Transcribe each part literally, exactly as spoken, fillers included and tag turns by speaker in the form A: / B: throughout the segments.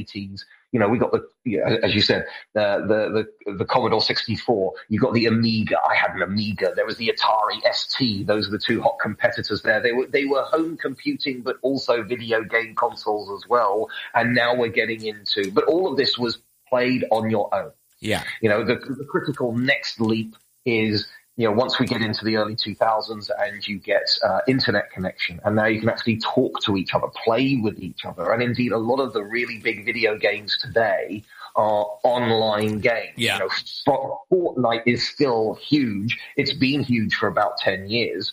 A: eighties. You know, we got the, you know, as you said, the, the the the Commodore sixty-four. You got the Amiga. I had an Amiga. There was the Atari S T. Those are the two hot competitors there. They were they were home computing, but also video game consoles as well. And now we're getting into, but all of this was played on your own.
B: Yeah.
A: You know, the, the critical next leap is, you know, once we get into the early two thousands and you get uh, internet connection, and now you can actually talk to each other, play with each other. And indeed, a lot of the really big video games today are online games.
B: Yeah.
A: You know, Fortnite is still huge. It's been huge for about ten years.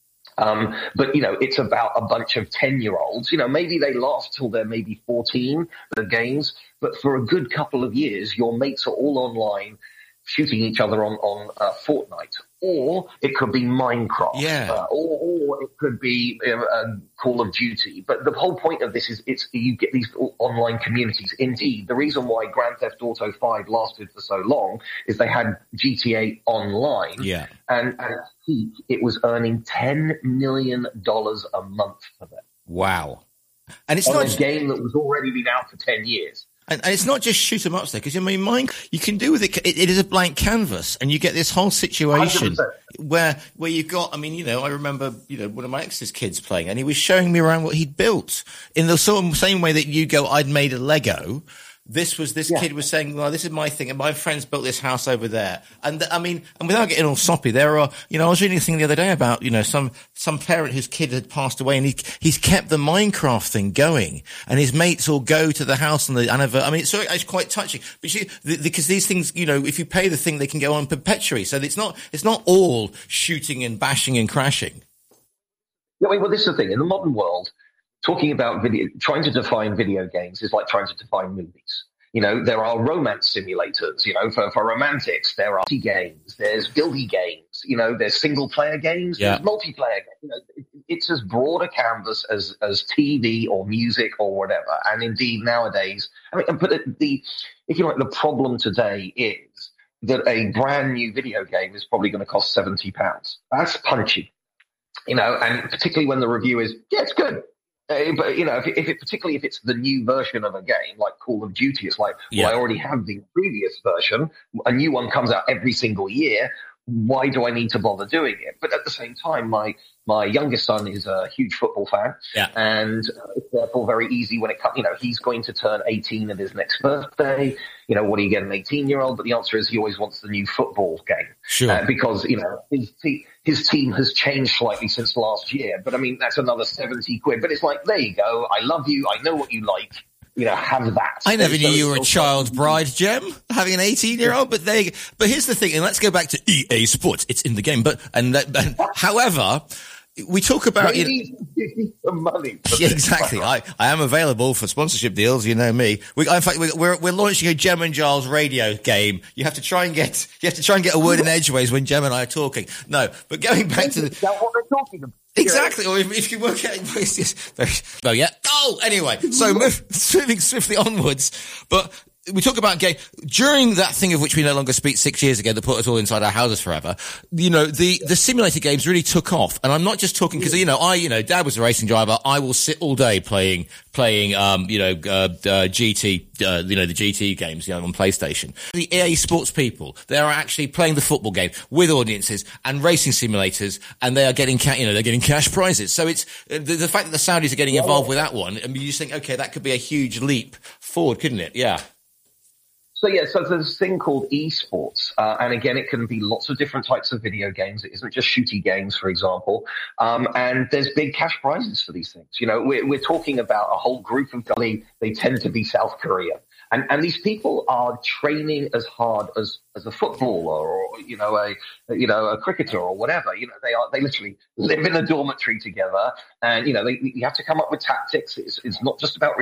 A: Um, but, you know, it's about a bunch of ten-year-olds. You know, maybe they last till they're maybe fourteen, the games. But for a good couple of years, your mates are all online shooting each other on, on uh, Fortnite. Or it could be Minecraft.
B: Yeah.
A: Uh, or, or it could be uh, uh, Call of Duty. But the whole point of this is it's you get these online communities. Indeed, the reason why Grand Theft Auto five lasted for so long is they had G T A Online.
B: Yeah.
A: And at its peak, it was earning ten million dollars a month for them.
B: Wow. And it's
A: on
B: not
A: a game that was already been out for ten years.
B: And, and it's not just shoot 'em ups there, because I mean, mine you can do with it, it. It is a blank canvas, and you get this whole situation one hundred percent where where you've got. I mean, you know, I remember, you know, one of my ex's kids playing, and he was showing me around what he'd built in the sort of same way that you go, I'd made a Lego. This was, this yeah. kid was saying, well, this is my thing, and my friends built this house over there. And I mean, and without getting all soppy, there are, you know, I was reading a thing the other day about, you know, some, some parent whose kid had passed away, and he, he's kept the Minecraft thing going, and his mates all go to the house on the anniversary. I mean, it's, it's quite touching, but you, the, because these things, you know, if you pay the thing, they can go on perpetually. So it's not, it's not all shooting and bashing and crashing.
A: Yeah, I mean, well, this is the thing. In the modern world, talking about video, trying to define video games is like trying to define movies. You know, there are romance simulators, you know, for, for romantics. There are games, there's buildy games, you know, there's single player games,
B: yeah.
A: there's multiplayer games. You know, it, it's as broad a canvas as, as T V or music or whatever. And indeed nowadays, I mean, but the, if you like, the problem today is that a brand new video game is probably going to cost seventy pounds. That's punchy, you know, and particularly when the review is, yeah, it's good. Uh, but, you know, if it, if it, particularly if it's the new version of a game like Call of Duty, it's like,
B: yeah.
A: well, I already have the previous version. A new one comes out every single year. Why do I need to bother doing it? But at the same time, my my youngest son is a huge football fan,
B: yeah.
A: and uh, it's therefore very easy when it comes. You know, he's going to turn eighteen at his next birthday. You know, what do you get an eighteen-year-old? But the answer is he always wants the new football game,
B: sure,
A: uh, because you know his te- his team has changed slightly since last year. But I mean, that's another seventy quid. But it's like, there you go. I love you. I know what you like. You know, have that.
B: I never
A: and
B: knew
A: so
B: you were a child bride, Jem, having an eighteen-year-old. But they, but here's the thing, and let's go back to E A Sports. It's in the game, but and, and however, we talk about
A: you know, some money.
B: Yeah, exactly. I, I am available for sponsorship deals. You know me. We, in fact, we're we're launching a Jem and Giles radio game. You have to try and get you have to try and get a word in edgeways when Jem and I are talking. No, but going back to the,
A: is that what they're talking about?
B: Exactly, or if, if you work out, it's just very, well, yeah. Oh, anyway, so move, moving swiftly onwards, but we talk about game during that thing of which we no longer speak six years ago that put us all inside our houses forever. You know, the, the simulator games really took off. And I'm not just talking because, you know, I, you know, Dad was a racing driver. I will sit all day playing, playing, um, you know, uh, uh, G T, uh, you know, the G T games, you know, on PlayStation. The E A Sports people, they are actually playing the football game with audiences and racing simulators, and they are getting, ca- you know, they're getting cash prizes. So it's the, the fact that the Saudis are getting involved with that one. I mean, you just think, okay, that could be a huge leap forward, couldn't it? Yeah.
A: So, yeah, so there's this thing called esports. Uh, and again, it can be lots of different types of video games. It isn't just shooty games, for example. Um, and there's big cash prizes for these things. You know, we're, we're talking about a whole group of guys. They, they tend to be South Korea. And, and these people are training as hard as, as a footballer or, you know, a, you know, a cricketer or whatever. You know, they are, they literally live in a dormitory together. And, you know, they, you have to come up with tactics. It's, it's not just about